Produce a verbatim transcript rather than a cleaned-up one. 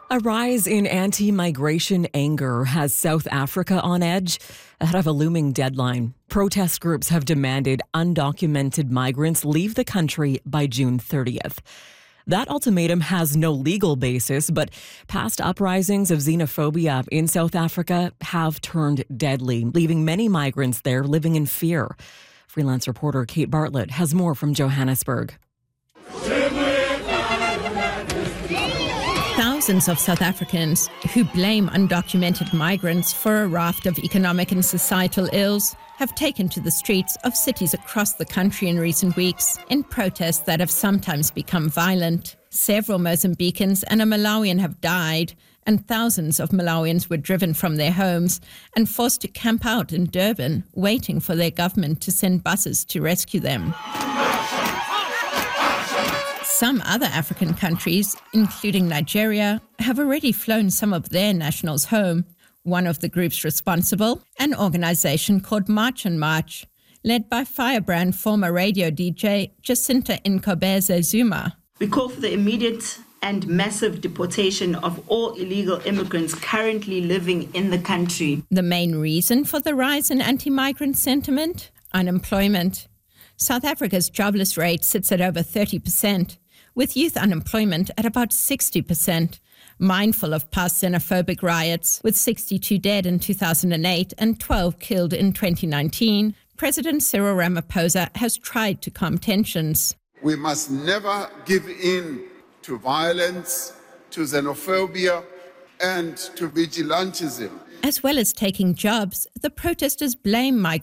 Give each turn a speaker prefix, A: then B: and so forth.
A: A rise in anti-migration anger has South Africa on edge ahead of a looming deadline. Protest groups have demanded undocumented migrants leave the country by June thirtieth. That ultimatum has no legal basis, but past uprisings of xenophobia in South Africa have turned deadly, leaving many migrants there living in fear. Freelance reporter Kate Bartlett has more from Johannesburg.
B: Thousands of South Africans who blame undocumented migrants for a raft of economic and societal ills have taken to the streets of cities across the country in recent weeks in protests that have sometimes become violent. Several Mozambicans and a Malawian have died, and thousands of Malawians were driven from their homes and forced to camp out in Durban, waiting for their government to send buses to rescue them. Some other African countries, including Nigeria, have already flown some of their nationals home. One of the groups responsible, an organization called March and March, led by Firebrand former radio D J Jacinta Nkobeze Zuma.
C: We call for the immediate and massive deportation of all illegal immigrants currently living in the country.
B: The main reason for the rise in anti-migrant sentiment? Unemployment. South Africa's jobless rate sits at over thirty percent. With youth unemployment at about sixty percent. Mindful of past xenophobic riots, with sixty-two dead in two thousand eight and twelve killed in twenty nineteen, President Cyril Ramaphosa has tried to calm tensions.
D: We must never give in to violence, to xenophobia, and to vigilantism.
B: As well as taking jobs, the protesters blame migrants